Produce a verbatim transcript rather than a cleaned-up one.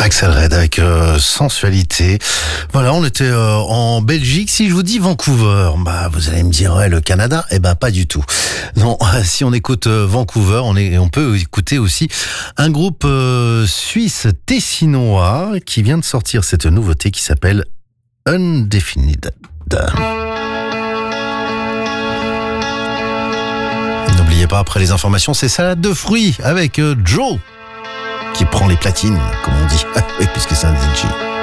Axel Red avec euh, sensualité. Voilà, on était euh, en Belgique. Si je vous dis Vancouver, bah vous allez me dire ouais, le Canada. Eh ben pas du tout. Non, si on écoute euh, Vancouver, on est, on peut écouter aussi un groupe euh, suisse tessinois qui vient de sortir cette nouveauté qui s'appelle Undefined. N'oubliez pas, après les informations, c'est salade de fruits avec euh, Joe qui prend les platines, comme on dit, oui, puisque c'est un D J.